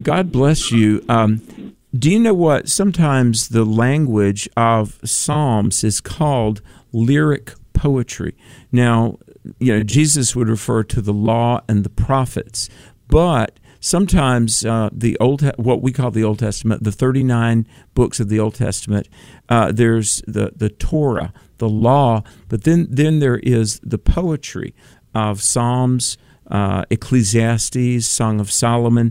God bless you. Do you know what? Sometimes the language of Psalms is called lyric poetry. Now, Jesus would refer to the law and the prophets, but sometimes what we call the Old Testament, the 39 books of the Old Testament, there's the Torah, the law, but then there is the poetry of Psalms, Ecclesiastes, Song of Solomon.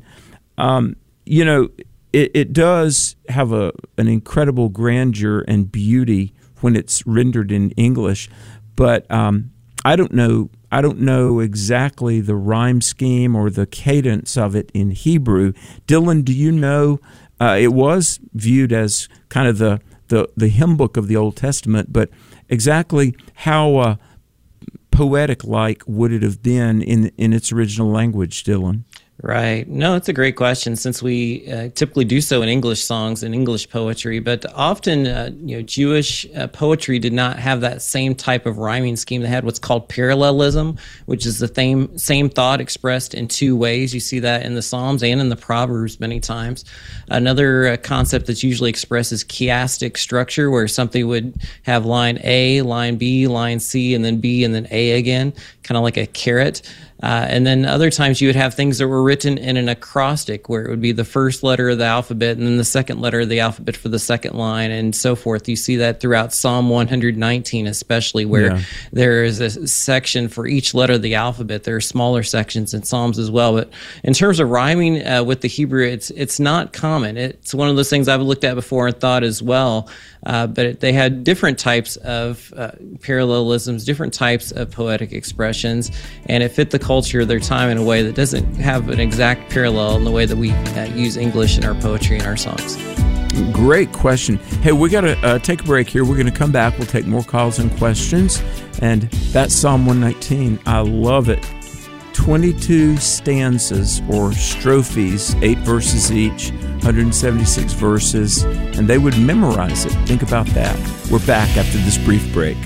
It does have an incredible grandeur and beauty when it's rendered in English, but I don't know exactly the rhyme scheme or the cadence of it in Hebrew. Dylan, do you know? It was viewed as kind of the hymn book of the Old Testament, but exactly how poetic-like would it have been in its original language, Dylan? Right. No, it's a great question, since we typically do so in English songs and English poetry, but often, Jewish poetry did not have that same type of rhyming scheme. They had what's called parallelism, which is the same thought expressed in two ways. You see that in the Psalms and in the Proverbs many times. Another concept that's usually expressed is chiastic structure, where something would have line A, line B, line C, and then B, and then A again, kind of like a carrot. And then other times you would have things that were written in an acrostic, where it would be the first letter of the alphabet and then the second letter of the alphabet for the second line, and so forth. You see that throughout Psalm 119 especially, where there is a section for each letter of the alphabet. There are smaller sections in Psalms as well. But in terms of rhyming with the Hebrew, it's not common. It's one of those things I've looked at before and thought as well. But they had different types of parallelisms, different types of poetic expressions, and it fit the culture of their time in a way that doesn't have an exact parallel in the way that we use English in our poetry and our songs. Great question. Hey, we got to take a break here. We're going to come back. We'll take more calls and questions. And that's Psalm 119. I love it. 22 stanzas or strophes, 8 verses each, 176 verses, and they would memorize it. Think about that. We're back after this brief break.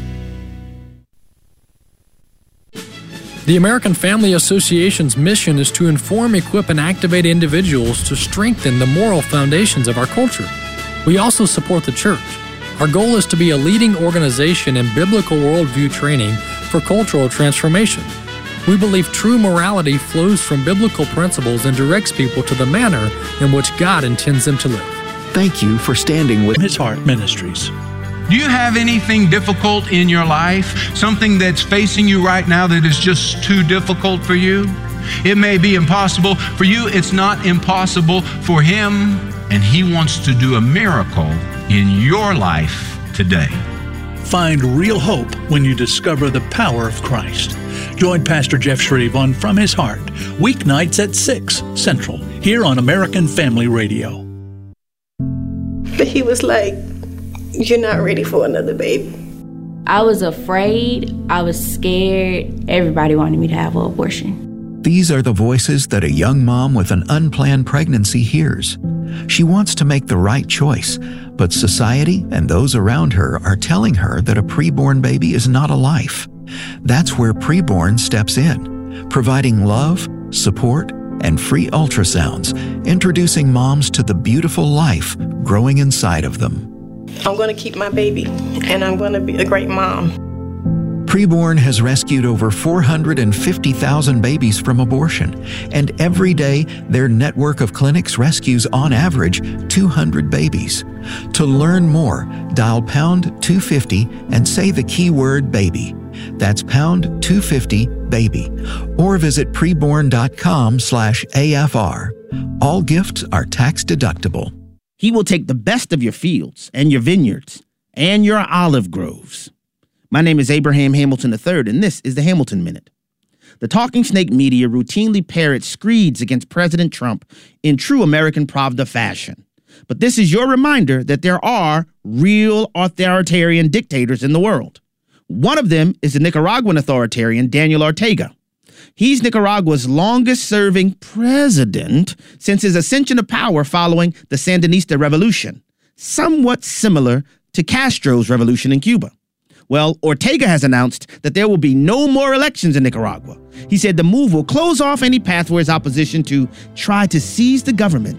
The American Family Association's mission is to inform, equip, and activate individuals to strengthen the moral foundations of our culture. We also support the church. Our goal is to be a leading organization in biblical worldview training for cultural transformation. We believe true morality flows from biblical principles and directs people to the manner in which God intends them to live. Thank you for standing with His Heart Ministries. Do you have anything difficult in your life? Something that's facing you right now that is just too difficult for you? It may be impossible for you. It's not impossible for Him, and He wants to do a miracle in your life today. Find real hope when you discover the power of Christ. Join Pastor Jeff Shreve on From His Heart, weeknights at 6 Central, here on American Family Radio. But he was like, "You're not ready for another baby." I was afraid. I was scared. Everybody wanted me to have an abortion. These are the voices that a young mom with an unplanned pregnancy hears. She wants to make the right choice, but society and those around her are telling her that a preborn baby is not a life. That's where Preborn steps in, providing love, support, and free ultrasounds, introducing moms to the beautiful life growing inside of them. I'm going to keep my baby, and I'm going to be a great mom. Preborn has rescued over 450,000 babies from abortion, and every day their network of clinics rescues on average 200 babies. To learn more, dial pound 250 and say the keyword baby. That's pound 250 baby, or visit preborn.com/AFR. All gifts are tax deductible. He will take the best of your fields and your vineyards and your olive groves. My name is Abraham Hamilton III, and this is the Hamilton Minute. The Talking Snake media routinely parrots screeds against President Trump in true American Pravda fashion. But this is your reminder that there are real authoritarian dictators in the world. One of them is the Nicaraguan authoritarian Daniel Ortega. He's Nicaragua's longest-serving president since his ascension to power following the Sandinista Revolution, somewhat similar to Castro's revolution in Cuba. Well, Ortega has announced that there will be no more elections in Nicaragua. He said the move will close off any path for his opposition to try to seize the government